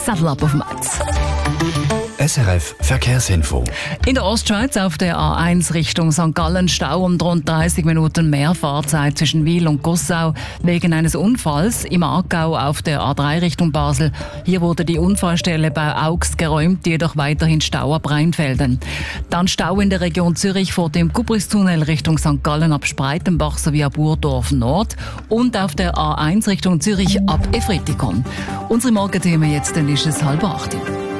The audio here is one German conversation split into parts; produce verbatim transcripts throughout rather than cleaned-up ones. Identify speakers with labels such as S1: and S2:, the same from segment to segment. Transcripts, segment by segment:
S1: Sattel ab auf Metz.
S2: S R F Verkehrsinfo.
S1: In der Ostschweiz auf der A eins Richtung Sankt Gallen Stau um rund dreißig Minuten mehr Fahrzeit zwischen Wil und Gossau wegen eines Unfalls. Im Aargau auf der A drei Richtung Basel. Hier wurde die Unfallstelle bei Augs geräumt, jedoch weiterhin Stau ab Rheinfelden. Dann Stau in der Region Zürich vor dem Kubristunnel Richtung Sankt Gallen ab Spreitenbach sowie ab Urdorf Nord und auf der A eins Richtung Zürich ab Efretikon. Unsere Morgenthemen jetzt, dann ist es halb acht.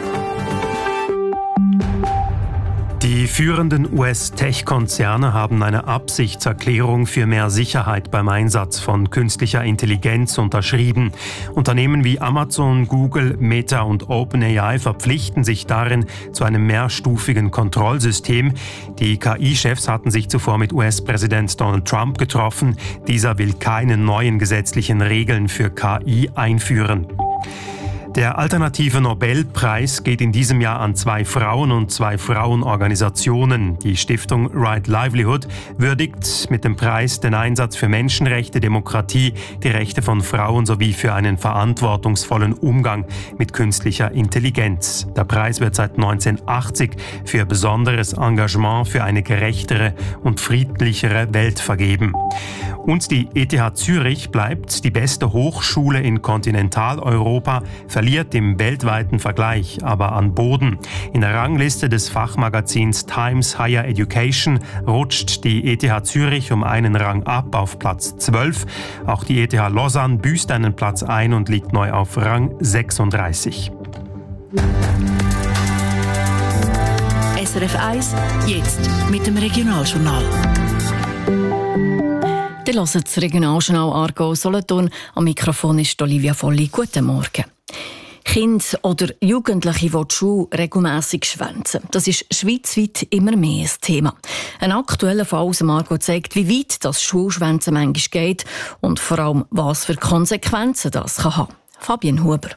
S3: Die führenden U S-Tech-Konzerne haben eine Absichtserklärung für mehr Sicherheit beim Einsatz von künstlicher Intelligenz unterschrieben. Unternehmen wie Amazon, Google, Meta und OpenAI verpflichten sich darin zu einem mehrstufigen Kontrollsystem. Die K I-Chefs hatten sich zuvor mit U S-Präsident Donald Trump getroffen. Dieser will keine neuen gesetzlichen Regeln für K I einführen. Der alternative Nobelpreis geht in diesem Jahr an zwei Frauen und zwei Frauenorganisationen. Die Stiftung Right Livelihood würdigt mit dem Preis den Einsatz für Menschenrechte, Demokratie, die Rechte von Frauen sowie für einen verantwortungsvollen Umgang mit künstlicher Intelligenz. Der Preis wird seit neunzehnhundertachtzig für besonderes Engagement für eine gerechtere und friedlichere Welt vergeben. Und die E T H Zürich bleibt die beste Hochschule in Kontinentaleuropa, verliert im weltweiten Vergleich aber an Boden. In der Rangliste des Fachmagazins Times Higher Education rutscht die E T H Zürich um einen Rang ab auf Platz zwölf. Auch die E T H Lausanne büßt einen Platz ein und liegt neu auf Rang sechsunddreißig.
S4: S R F eins, jetzt mit dem Regionaljournal.
S1: Ihr hört das Regionaljournal Aargau Solothurn. Am Mikrofon ist Olivia Volli. Guten Morgen. Kinder oder Jugendliche, die die Schule regelmässig schwänzen. Das ist schweizweit immer mehr ein Thema. Ein aktueller Fall aus dem Aargau zeigt, wie weit das Schulschwänzen manchmal geht und vor allem, was für Konsequenzen das kann haben. Fabian Huber.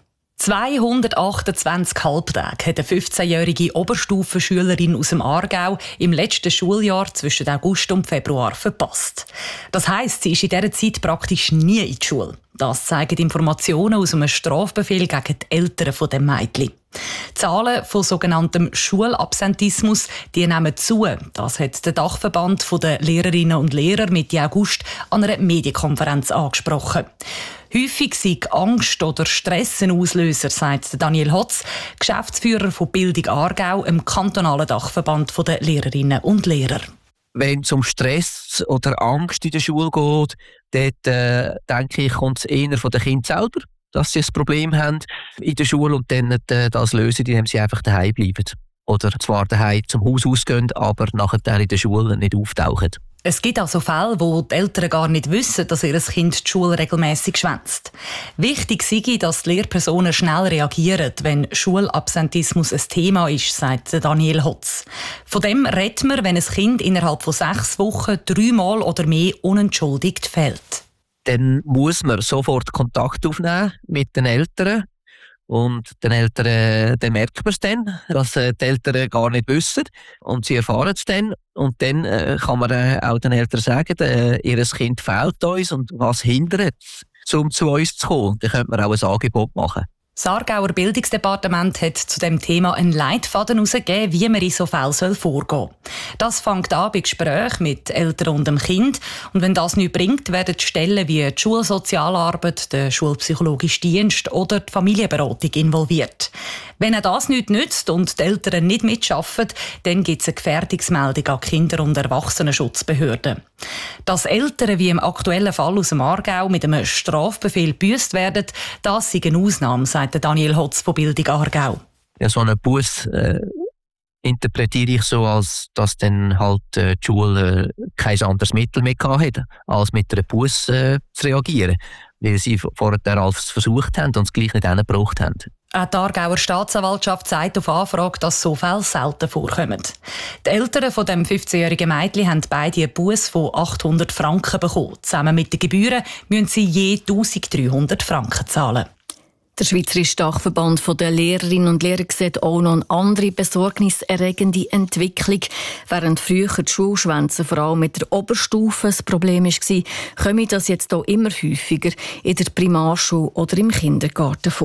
S5: zweihundertachtundzwanzig Halbtage hat eine fünfzehnjährige Oberstufenschülerin aus dem Aargau im letzten Schuljahr zwischen August und Februar verpasst. Das heisst, sie ist in dieser Zeit praktisch nie in die Schule. Das zeigen Informationen aus einem Strafbefehl gegen die Eltern von dem Mädchen. Die Zahlen von sogenanntem Schulabsentismus die nehmen zu. Das hat der Dachverband der Lehrerinnen und Lehrer Mitte August an einer Medienkonferenz angesprochen. Häufig sei Angst oder Stress ein Auslöser, sagt Daniel Hotz, Geschäftsführer von Bildung Aargau, im kantonalen Dachverband der Lehrerinnen und Lehrer.
S6: Wenn es um Stress oder Angst in der Schule geht, dort, äh, denke ich, kommt es eher von den Kindern selber, dass sie ein Problem haben in der Schule und dann äh, das lösen, indem sie einfach daheim bleiben. Oder zwar daheim zum Haus ausgehen, aber nachher in der Schule nicht auftauchen.
S5: Es gibt also Fälle, wo die Eltern gar nicht wissen, dass ihr Kind die Schule regelmässig schwänzt. Wichtig sei, dass die Lehrpersonen schnell reagieren, wenn Schulabsentismus ein Thema ist, sagt Daniel Hotz. Von dem redet man, wenn ein Kind innerhalb von sechs Wochen dreimal oder mehr unentschuldigt fehlt.
S6: Dann muss man sofort Kontakt aufnehmen mit den Eltern. Und den Eltern, dann merkt man es dann, dass äh, die Eltern gar nicht wissen. Und sie erfahren es dann. Und dann äh, kann man äh, auch den Eltern sagen, äh, ihr Kind fehlt uns und was hindert es, um zu uns zu kommen. Dann könnte man auch ein Angebot machen.
S5: Das Aargauer Bildungsdepartement hat zu dem Thema einen Leitfaden herausgegeben, wie man in so Fällen vorgehen soll. Das fängt an bei Gesprächen mit Eltern und dem Kind. Und wenn das nichts bringt, werden die Stellen wie die Schulsozialarbeit, der Schulpsychologische Dienst oder die Familienberatung involviert. Wenn auch das nichts nützt und die Eltern nicht mitschaffen, dann gibt es eine Gefährdungsmeldung an Kinder- und Erwachsenenschutzbehörden. Dass Eltern wie im aktuellen Fall aus dem Aargau mit einem Strafbefehl gebüßt werden, das ist eine Ausnahme, sagt Daniel Hotz von Bildung Aargau.
S6: Ja, so einen Buss äh, interpretiere ich so, als dass dann halt äh, die Schule äh, kein anderes Mittel mehr hatte, als mit einem Buss äh, zu reagieren, weil sie vorher alles versucht haben und es gleich nicht hingebracht haben.
S5: Auch die Aargauer Staatsanwaltschaft sagt auf Anfrage, dass so Fälle selten vorkommen. Die Eltern von dem fünfzehnjährigen Mädchen haben beide einen Buss von achthundert Franken bekommen. Zusammen mit den Gebühren müssen sie je eintausenddreihundert Franken zahlen.
S1: Der Schweizerische Dachverband der Lehrerinnen und Lehrer sieht auch noch eine andere besorgniserregende Entwicklung. Während früher die Schulschwänze vor allem mit der Oberstufe das Problem war, kommt das jetzt auch immer häufiger in der Primarschule oder im Kindergarten vor.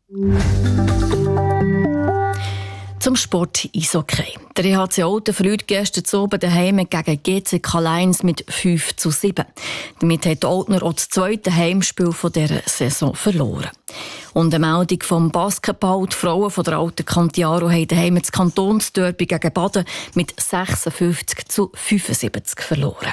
S7: Zum Sport Eishockey. Der E H C Olten verliert gestern Abend daheim gegen G C K Lions mit fünf zu sieben. Damit hat Oltner auch das zweite Heimspiel dieser Saison verloren. Und eine Meldung vom Basketball. Die Frauen von der Alten Cantiaro haben daheim das Kantonsderby gegen Baden mit sechsundfünfzig zu fünfundsiebzig verloren.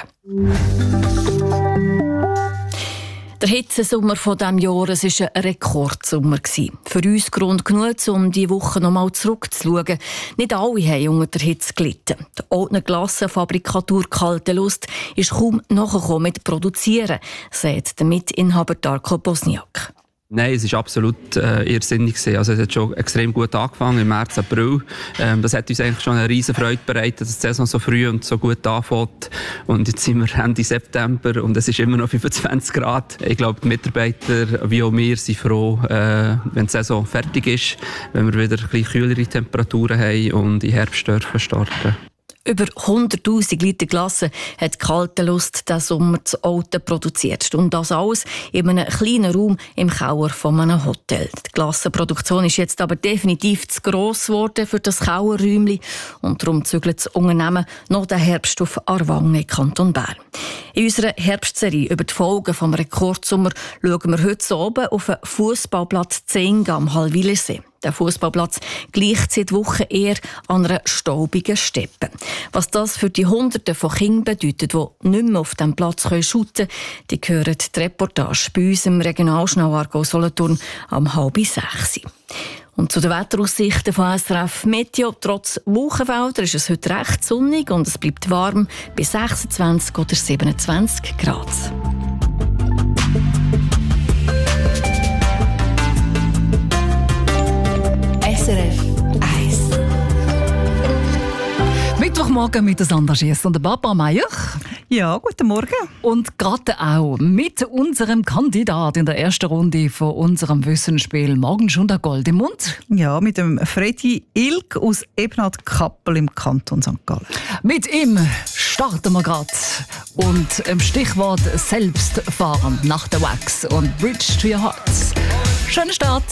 S7: Der Hitzesommer von diesem Jahr es war ein Rekordsommer. Für uns Grund genug, um diese Woche noch einmal zurückzuschauen. Nicht alle haben unter der Hitze gelitten. Die Oltner Glassenfabrikatur Kalte Lust ist kaum nachgekommen mit Produzieren, sagt der Mitinhaber Darko Bosniak.
S8: Nein, es war absolut äh, irrsinnig. Also es hat schon extrem gut angefangen im März, April. Ähm, das hat uns eigentlich schon eine riesen Freude bereitet, dass die Saison so früh und so gut anfängt. Und jetzt sind wir Ende September und es ist immer noch fünfundzwanzig Grad. Ich glaube, die Mitarbeiter wie auch wir sind froh, äh, wenn die Saison fertig ist, wenn wir wieder ein bisschen kühlere Temperaturen haben und im Herbst dürfen starten.
S7: Über hunderttausend Liter Glasse hat Kalte Lust diesen Sommer zu Olten produziert. Und das alles in einem kleinen Raum im Keller von einem Hotel. Die Glassenproduktion ist jetzt aber definitiv zu gross geworden für das Kellerräumchen. Und darum zügelt das Unternehmen noch den Herbst auf Aarwangen, Kanton Bern. In unserer Herbstserie über die Folgen des Rekordsommer schauen wir heute oben auf den Fußballplatz Zenga am Hallwilersee. Der Fußballplatz gleicht seit Wochen eher an einer staubigen Steppe. Was das für die Hunderten von Kindern bedeutet, die nicht mehr auf diesem Platz shooten können, die hören die Reportage bei uns im Regionaljournal Aargau Solothurn am halb sechs. Und zu den Wetteraussichten von S R F Meteo. Trotz Wolkenfelder ist es heute recht sonnig und es bleibt warm bei sechsundzwanzig oder siebenundzwanzig Grad.
S4: S R F eins.
S1: Mittwochmorgen mit der Sandra Schiess und der Papa Meier.
S9: Ja, guten Morgen.
S1: Und gerade auch mit unserem Kandidat in der ersten Runde von unserem Wissensspiel «Morgen schon der Gold im Mund».
S9: Ja, mit dem Freddy Ilk aus Ebnat-Kappel im Kanton Sankt Gallen.
S1: Mit ihm starten wir gerade. Und im Stichwort «Selbstfahren» nach der Wax und «Bridge to your Heart». Schönen Start.